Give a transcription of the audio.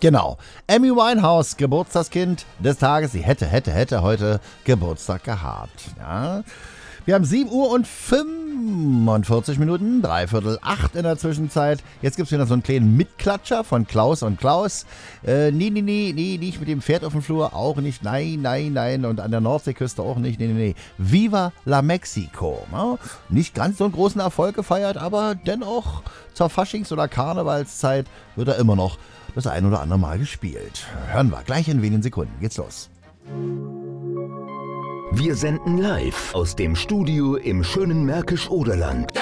Genau. Amy Winehouse, Geburtstagskind des Tages. Sie hätte heute Geburtstag gehabt. Ja. Wir haben 7 Uhr und 45 Minuten, 7:45 in der Zwischenzeit. Jetzt gibt es wieder so einen kleinen Mitklatscher von Klaus und Klaus. Nee, nicht mit dem Pferd auf dem Flur, auch nicht, nein. Und an der Nordseeküste auch nicht, nee. Viva la Mexico. Ja, nicht ganz so einen großen Erfolg gefeiert, aber dennoch zur Faschings- oder Karnevalszeit wird er immer noch das ein oder andere Mal gespielt. Hören wir gleich in wenigen Sekunden. Geht's los. Wir senden live aus dem Studio im schönen Märkisch-Oderland.